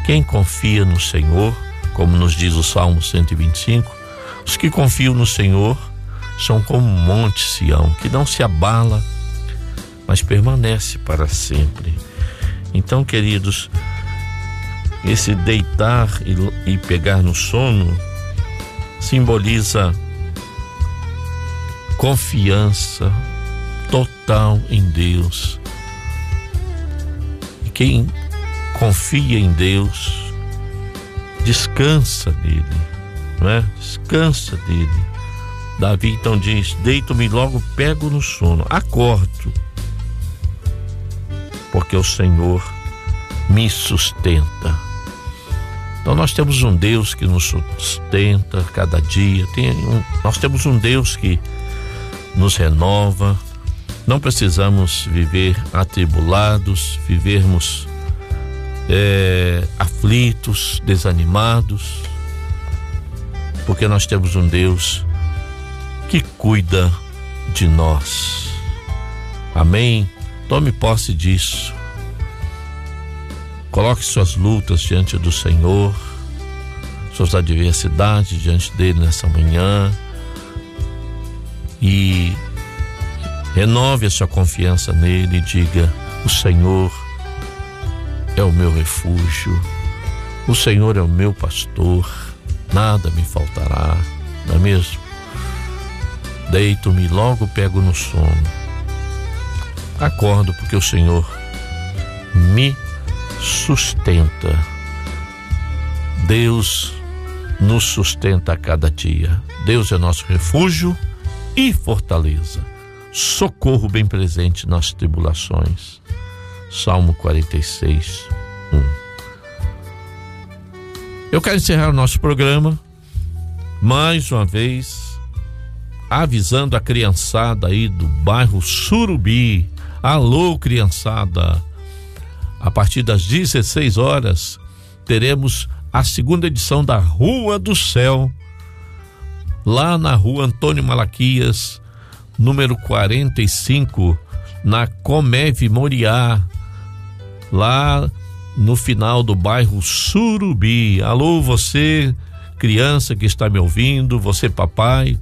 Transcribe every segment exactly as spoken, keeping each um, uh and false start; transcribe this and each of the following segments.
Quem confia no Senhor, como nos diz o Salmo cento e vinte e cinco, os que confiam no Senhor são como um monte Sião, que não se abala, mas permanece para sempre. Então, queridos, esse deitar e, e pegar no sono simboliza confiança total em Deus. E quem confia em Deus descansa nele, não é? Descansa dele. Davi então diz: deito-me logo, pego no sono, acordo, porque o Senhor me sustenta. Então nós temos um Deus que nos sustenta cada dia. Tem um, nós temos um Deus que nos renova. Não precisamos viver atribulados, vivermos é, aflitos, desanimados, porque nós temos um Deus que cuida de nós. Amém? Tome posse disso. Coloque suas lutas diante do Senhor, suas adversidades diante dele nessa manhã e renove a sua confiança nele e diga: o Senhor é o meu refúgio, o Senhor é o meu pastor, nada me faltará, não é mesmo? Deito-me, logo pego no sono, acordo porque o Senhor me sustenta. Deus nos sustenta a cada dia. Deus é nosso refúgio e fortaleza, socorro bem presente nas tribulações. Salmo quarenta e seis, um. Eu quero encerrar o nosso programa mais uma vez avisando a criançada aí do bairro Surubi. Alô, criançada! A partir das dezesseis horas, teremos a segunda edição da Rua do Céu, lá na rua Antônio Malaquias, número quarenta e cinco, na Comeve Moriá, lá no final do bairro Surubi. Alô, você, criança que está me ouvindo, você, papai,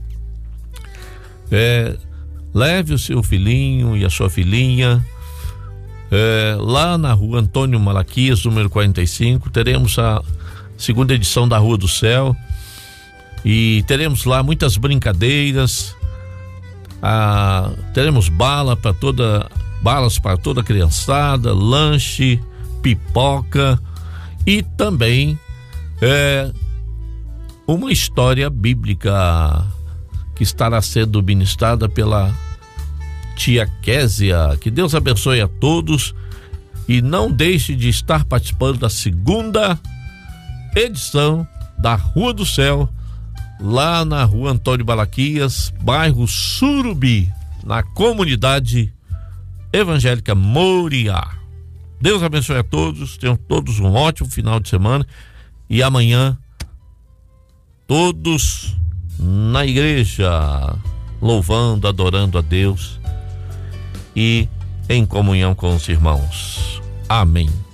é, leve o seu filhinho e a sua filhinha. É, lá na rua Antônio Malaquias, número quarenta e cinco, teremos a segunda edição da Rua do Céu e teremos lá muitas brincadeiras, a, teremos bala para toda, balas para toda a criançada, lanche, pipoca e também é, uma história bíblica que estará sendo ministrada pela tia Késia. Que Deus abençoe a todos e não deixe de estar participando da segunda edição da Rua do Céu, lá na rua Antônio Malaquias, bairro Surubi, na comunidade evangélica Moriá. Deus abençoe a todos, tenham todos um ótimo final de semana e amanhã todos na igreja louvando, adorando a Deus e em comunhão com os irmãos. Amém.